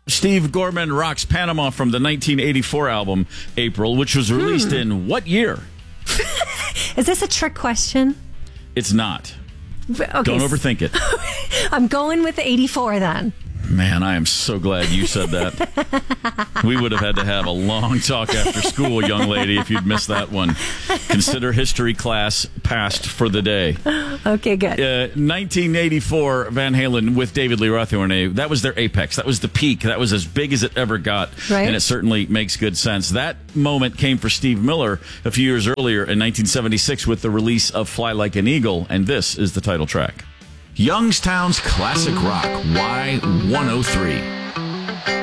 Steve Gorman rocks Panama from the 1984 album April, which was released in what year? Is this a trick question? It's not. Okay. Don't overthink it. I'm going with 84 then. Man, I am so glad you said that. We would have had to have a long talk after school, young lady, if you'd missed that one. Consider history class passed for the day. Okay, good. 1984, Van Halen with David Lee Roth. That was their apex. That was the peak. That was as big as it ever got. Right. And it certainly makes good sense. That moment came for Steve Miller a few years earlier in 1976 with the release of Fly Like an Eagle. And this is the title track. Youngstown's Classic Rock, Y103.